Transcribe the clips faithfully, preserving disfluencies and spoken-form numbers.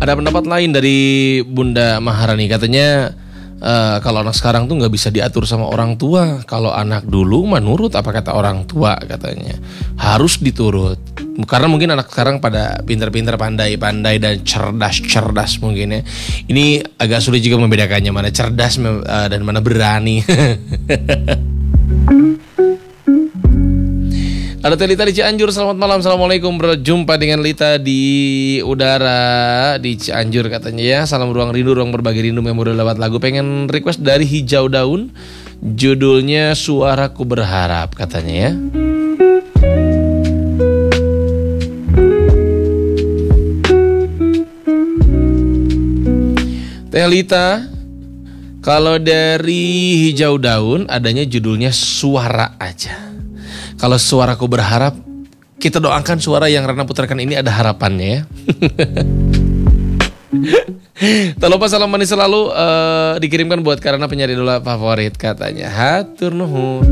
Ada pendapat lain dari Bunda Maharani, katanya Uh, kalau anak sekarang tuh nggak bisa diatur sama orang tua. Kalau anak dulu menurut apa kata orang tua, katanya harus diturut. Karena mungkin anak sekarang pada pintar-pintar, pandai-pandai dan cerdas-cerdas mungkin ya. Ini agak sulit juga membedakannya mana cerdas uh, dan mana berani. Ada Teh Lita di Cianjur, selamat malam. Assalamualaikum, berjumpa dengan Lita di udara di Cianjur katanya ya. Salam ruang rindu, ruang berbagi rindu, memori lewat lagu. Pengen request dari Hijau Daun, judulnya Suaraku Berharap katanya ya. Teh Lita, kalau dari Hijau Daun adanya judulnya Suara aja. Kalau Suaraku Berharap, kita doakan suara yang Rana putarkan ini ada harapannya ya. Tak lupa salam manis selalu uh, dikirimkan buat Karana, penyanyi idola favorit katanya. Hatur nuhun.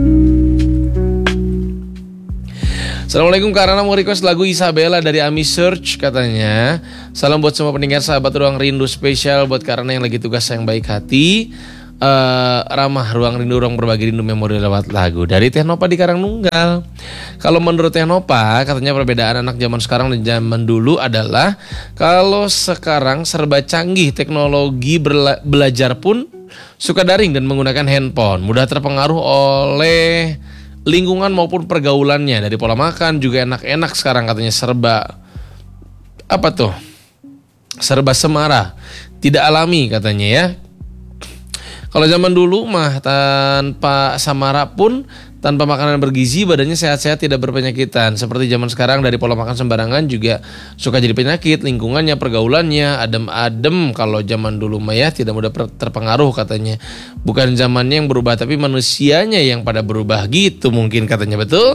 Assalamualaikum, Karana mau request lagu Isabella dari Ami Search katanya. Salam buat semua pendengar sahabat ruang rindu, spesial buat Karana yang lagi tugas yang baik hati. Uh, ramah ruang rindu, ruang berbagi rindu, memori lewat lagu dari Teh Nopa di Karangnunggal. Kalau menurut Teh Nopa, katanya perbedaan anak zaman sekarang dan zaman dulu adalah kalau sekarang serba canggih, teknologi berla- belajar pun suka daring dan menggunakan handphone, mudah terpengaruh oleh lingkungan maupun pergaulannya. Dari pola makan juga enak-enak sekarang, katanya serba apa tuh? Serba semara, tidak alami katanya ya. Kalau zaman dulu mah tanpa samara pun, tanpa makanan bergizi, badannya sehat-sehat tidak berpenyakitan. Seperti zaman sekarang dari pola makan sembarangan juga suka jadi penyakit, lingkungannya, pergaulannya adem-adem. Kalau zaman dulu mah ya tidak mudah terpengaruh katanya. Bukan zamannya yang berubah tapi manusianya yang pada berubah gitu mungkin katanya, betul.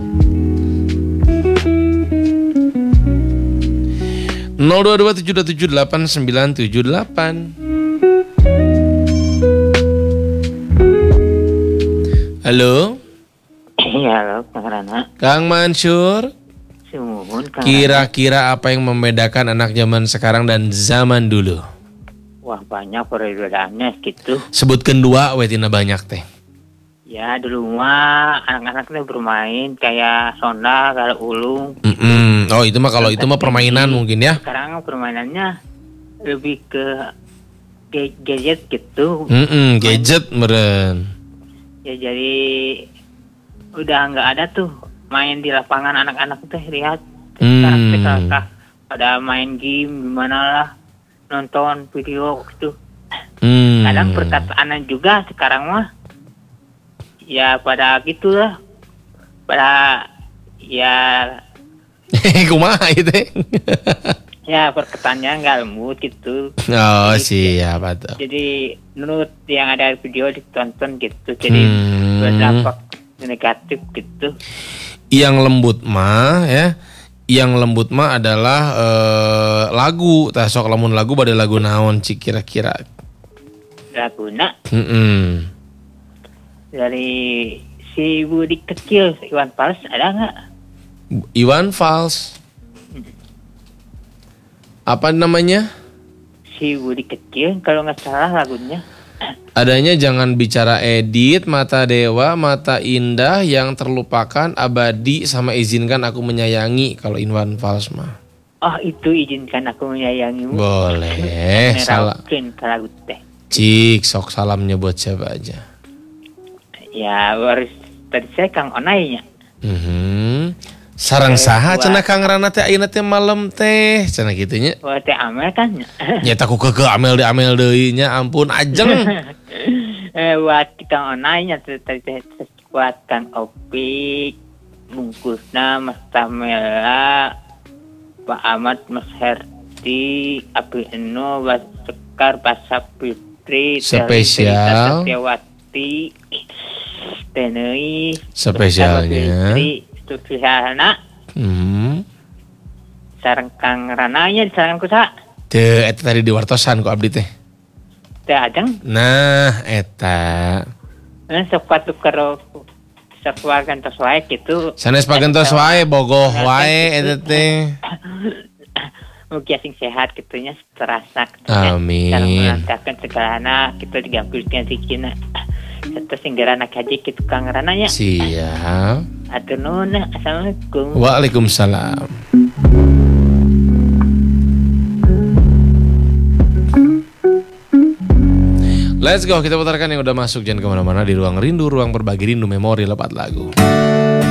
nol dua dua tujuh tujuh delapan sembilan tujuh delapan. Halo. Iya, halo, Kang Rana. Kang Mansur. Sumun, Kang Kira-kira Rana, apa yang membedakan anak zaman sekarang dan zaman dulu? Wah, banyak perbedaannya gitu. Sebutkan dua, wetina banyak teh. Ya, dulu mah anak-anaknya bermain kayak sonda, kalau ulung. Mm-mm. Oh, itu mah kalau itu mah permainan mungkin ya. Sekarang permainannya lebih ke gadget gitu. Mm-mm, gadget meren. Ya jadi udah nggak ada tuh main di lapangan anak-anak tuh, lihat sekarang Hmm. mereka pada main game gimana lah, nonton video gitu. Hmm. Kadang perkataannya juga sekarang mah ya pada gitulah, pada ya kumaha itu? ya perkataannya nggak lembut gitu. Oh, Jadi, siapa tuh? Jadi menurut yang ada video ditonton gitu, jadi Hmm. berdampak negatif gitu. Yang lembut mah ya, yang lembut mah adalah eh, lagu. Tah sok lamun lagu pada lagu naon cik kira-kira? Laguna Mm-mm. dari si Budi kecil, Iwan Fals, ada nggak? Iwan Fals. Apa namanya? Si Budi kecil kalau nggak salah lagunya. Adanya jangan bicara edit, mata dewa, mata indah, yang terlupakan, abadi, sama izinkan aku menyayangi. Kalau Iwan Fals mah. Oh, itu izinkan aku menyayangimu. Boleh. Salam. Lagu teh. Cik, sok salamnya buat siapa aja? Ya, baru tadi saya Kang Onainya. Mhm. Sarang saha cenah Kang Rana teh ayeuna teh malam teh cenah kitu nya. Wah, teh Amel kan. Nya tak ku keke amel di amel deui nya, ampun ajeng. Eh, buat Kang Onainya tadi teh buat Kang Opik, bungkusna Mas Tamela, Pak Ahmad, Mas Herti, Abi Eno, Mas Sekar, Pasap Fitri, Spesial. Setiawati, Tenei, Spesialnya. Spesialna. Hmm. Sareng Kang Rananya disarang ku sa. Teu eta tadi diwartosan ku abdi teh. Teh ajeng. Nah, eta. Eh, sok patukar sok pagantos wae gitu. Sanes pagentos wae bogoh wae eta teh. mugia sing sehat kitunya terasa kitunya. Amin. Dalam melangkahkan segala anak kita digambulkan rezekina. Serta singgara anak haji kitu Kang Rananya. Siap. Atur nuhun. Assalamualaikum. Waalaikumsalam. Let's go, kita putarkan yang udah masuk. Jangan kemana-mana, di Ruang Rindu, ruang berbagi rindu memori lepat lagu.